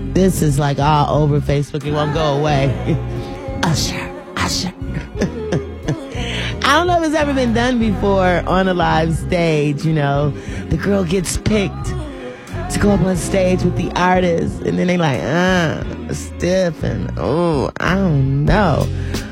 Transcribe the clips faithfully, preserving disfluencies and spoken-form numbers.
This is like all over Facebook. It won't go away. Usher, Usher. I don't know if it's ever been done before on a live stage, you know. The girl gets picked to go up on stage with the artist, and then they like, uh, stiff, and oh, I don't know.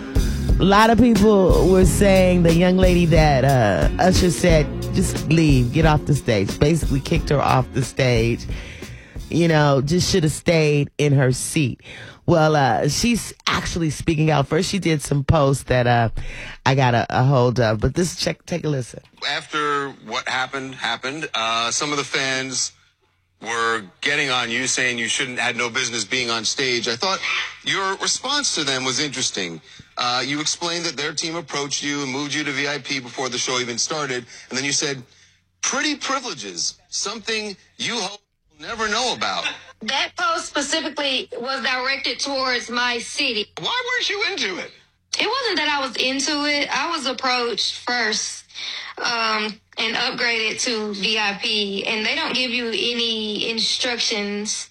A lot of people were saying the young lady that uh, Usher said, just leave, get off the stage. Basically kicked her off the stage. You know, just should have stayed in her seat. Well, uh, she's actually speaking out. First, she did some posts that uh, I got a, a hold of. But this, check, take a listen. After what happened, happened, uh, some of the fans were getting on you, saying you shouldn't, had no business being on stage. I thought your response to them was interesting. Uh, you explained that their team approached you and moved you to V I P before the show even started. And then you said, pretty privileges, something you hope you'll never know about. That post specifically was directed towards my city. Why weren't you into it? It wasn't that I was into it. I was approached first um, and upgraded to V I P. And they don't give you any instructions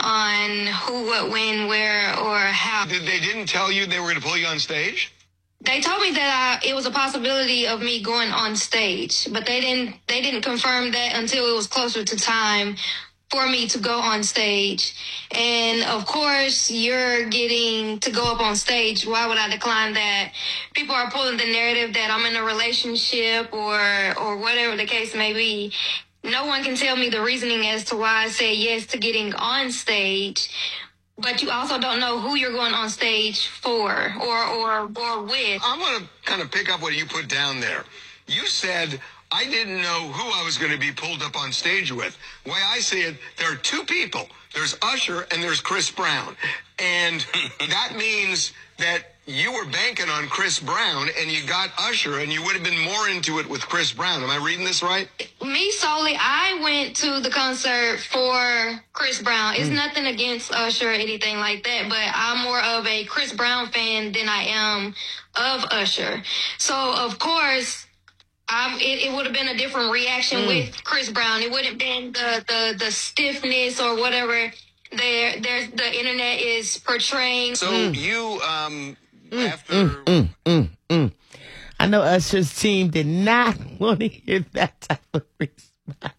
on who, what, when, where, or how. Did they didn't tell you they were going to pull you on stage? They told me that I, it was a possibility of me going on stage, but they didn't. They didn't confirm that until it was closer to time for me to go on stage. And of course, you're getting to go up on stage. Why would I decline that? People are pulling the narrative that I'm in a relationship or or whatever the case may be. No one can tell me the reasoning as to why I said yes to getting on stage. But you also don't know who you're going on stage for or or or with. I'm going to kind of pick up what you put down there. You said, I didn't know who I was going to be pulled up on stage with. The way I see it, there are two people. There's Usher and there's Chris Brown. And that means that you were banking on Chris Brown and you got Usher and you would have been more into it with Chris Brown. Am I reading this right? Me solely, I went to the concert for Chris Brown. It's mm. nothing against Usher or anything like that, but I'm more of a Chris Brown fan than I am of Usher. So, of course, Um, it, it would have been a different reaction mm. with Chris Brown. It wouldn't have been the, the, the stiffness or whatever there, there, the internet is portraying. So mm. you, um, mm, after... Mm, mm, mm, mm. I know Usher's team did not want to hear that type of response.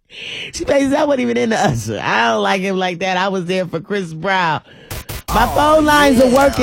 She basically, I wasn't even into Usher. I don't like him like that. I was there for Chris Brown. My oh, phone lines yeah. are working.